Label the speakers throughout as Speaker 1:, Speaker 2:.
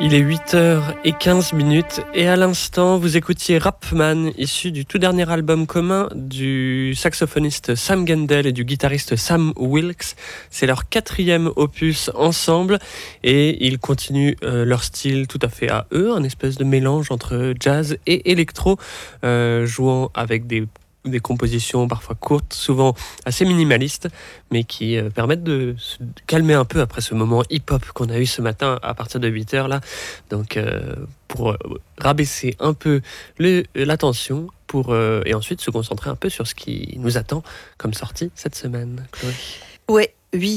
Speaker 1: Il est 8h15 et à l'instant, vous écoutiez Rapman, issu du tout dernier album commun du saxophoniste Sam Gendel et du guitariste Sam Wilkes. C'est leur 4e opus ensemble et ils continuent leur style tout à fait à eux, un espèce de mélange entre jazz et électro, jouant avec des compositions parfois courtes, souvent assez minimalistes, mais qui permettent de se calmer un peu après ce moment hip-hop qu'on a eu ce matin à partir de 8h là. Donc pour rabaisser un peu la tension et ensuite se concentrer un peu sur ce qui nous attend comme sortie cette semaine. Chloé.
Speaker 2: Ouais.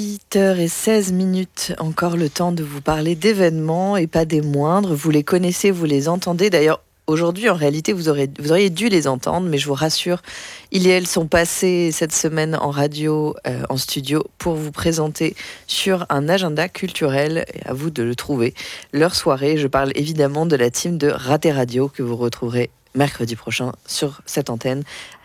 Speaker 2: 8h16, encore le temps de vous parler d'événements et pas des moindres. Vous les connaissez, vous les entendez. D'ailleurs, aujourd'hui, en réalité, vous auriez dû les entendre, mais je vous rassure, ils et elles sont passés cette semaine en radio, en studio, pour vous présenter sur un agenda culturel, et à vous de le trouver, leur soirée. Je parle évidemment de la team de Raté Radio, que vous retrouverez mercredi prochain sur cette antenne.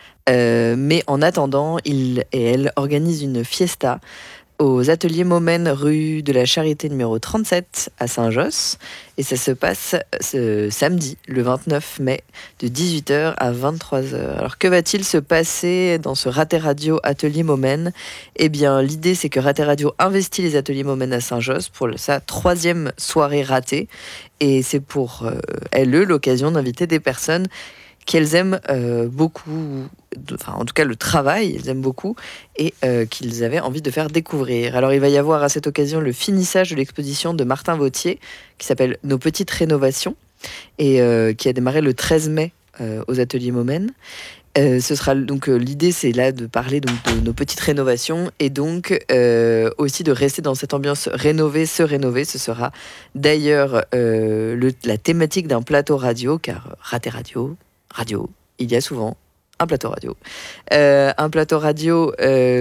Speaker 2: Mais en attendant, ils et elles organisent une fiesta aux ateliers Momen, rue de la Charité numéro 37 à Saint-Josse. Et ça se passe ce samedi, le 29 mai, de 18h à 23h. Alors que va-t-il se passer dans ce Raté Radio Atelier Momen ? Eh bien, l'idée, c'est que Raté Radio investit les ateliers Momen à Saint-Josse pour sa 3e soirée ratée. Et c'est pour eux l'occasion d'inviter des personnes qu'elles aiment beaucoup, en tout cas le travail, elles aiment beaucoup, et qu'ils avaient envie de faire découvrir. Alors il va y avoir à cette occasion le finissage de l'exposition de Martin Vautier, qui s'appelle Nos petites rénovations, et qui a démarré le 13 mai aux ateliers Momen. Ce sera donc l'idée, c'est là de parler donc de nos petites rénovations et donc aussi de rester dans cette ambiance rénover. Ce sera d'ailleurs la thématique d'un plateau radio, car Raté Radio, il y a souvent un plateau radio. Un plateau radio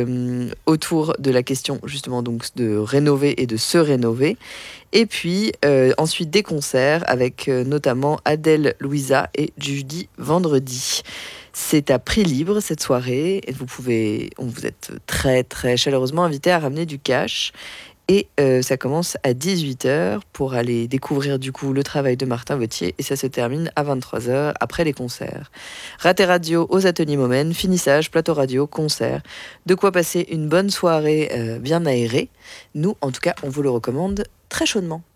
Speaker 2: autour de la question justement donc de rénover et de se rénover. Et puis ensuite des concerts avec notamment Adèle Louisa et Judy Vendredi. C'est à prix libre cette soirée et vous êtes très très chaleureusement invités à ramener du cash. Et ça commence à 18h pour aller découvrir du coup le travail de Martin Vautier et ça se termine à 23h après les concerts. Raté Radio aux ateliers Momen, finissage, plateau radio, concert. De quoi passer une bonne soirée bien aérée. Nous, en tout cas, on vous le recommande très chaudement.